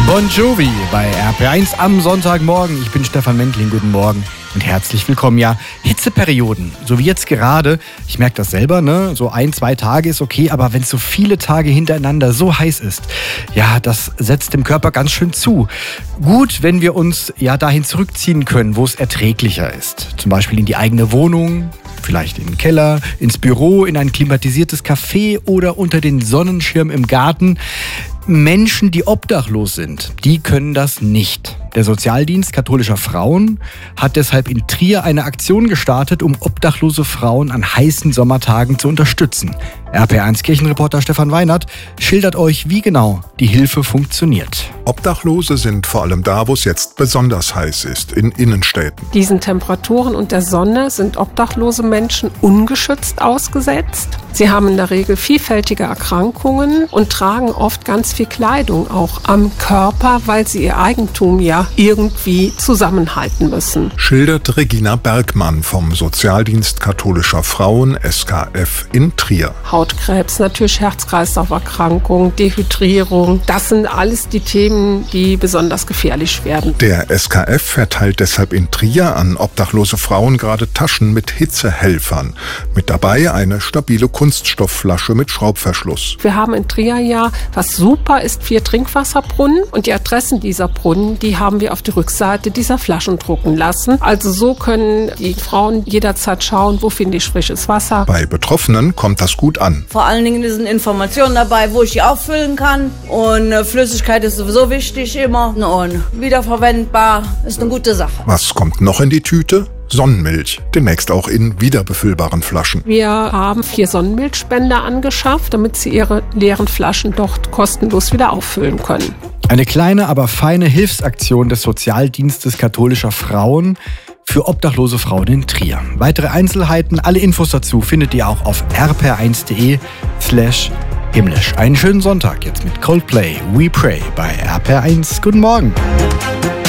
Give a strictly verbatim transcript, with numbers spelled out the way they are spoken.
Bon Jovi bei R P eins am Sonntagmorgen. Ich bin Stefan Mendling, guten Morgen und herzlich willkommen. Ja, Hitzeperioden, so wie jetzt gerade. Ich merke das selber, ne? So ein, zwei Tage ist okay, aber wenn es so viele Tage hintereinander so heiß ist, ja, das setzt dem Körper ganz schön zu. Gut, wenn wir uns ja dahin zurückziehen können, wo es erträglicher ist. Zum Beispiel in die eigene Wohnung, vielleicht in den Keller, ins Büro, in ein klimatisiertes Café oder unter den Sonnenschirm im Garten. Menschen, die obdachlos sind, die können das nicht. Der Sozialdienst katholischer Frauen hat deshalb in Trier eine Aktion gestartet, um obdachlose Frauen an heißen Sommertagen zu unterstützen. R P eins Kirchenreporter Stefan Weinert schildert euch, wie genau die Hilfe funktioniert. Obdachlose sind vor allem da, wo es jetzt besonders heiß ist, in Innenstädten. Diesen Temperaturen und der Sonne sind obdachlose Menschen ungeschützt ausgesetzt. Sie haben in der Regel vielfältige Erkrankungen und tragen oft ganz viel Kleidung auch am Körper, weil sie ihr Eigentum ja irgendwie zusammenhalten müssen. Schildert Regina Bergmann vom Sozialdienst katholischer Frauen S K F in Trier. Hautkrebs, natürlich Herz-Kreislauf-Erkrankung, Dehydrierung, das sind alles die Themen, die besonders gefährlich werden. Der S K F verteilt deshalb in Trier an obdachlose Frauen gerade Taschen mit Hitzehelfern. Mit dabei eine stabile Kunststoffflasche mit Schraubverschluss. Wir haben in Trier ja, was super ist, vier Trinkwasserbrunnen und die Adressen dieser Brunnen, die haben wir auf die Rückseite dieser Flaschen drucken lassen. Also so können die Frauen jederzeit schauen, wo finde ich frisches Wasser. Bei Betroffenen kommt das gut an. Vor allen Dingen sind Informationen dabei, wo ich die auffüllen kann. Und äh, Flüssigkeit ist sowieso wichtig immer. Und wiederverwendbar ist eine gute Sache. Was kommt noch in die Tüte? Sonnenmilch, demnächst auch in wiederbefüllbaren Flaschen. Wir haben vier Sonnenmilchspender angeschafft, damit sie ihre leeren Flaschen dort kostenlos wieder auffüllen können. Eine kleine, aber feine Hilfsaktion des Sozialdienstes katholischer Frauen für obdachlose Frauen in Trier. Weitere Einzelheiten, alle Infos dazu findet ihr auch auf r p eins punkt de slash himmlisch. Einen schönen Sonntag jetzt mit Coldplay, We Pray bei R P eins. Guten Morgen.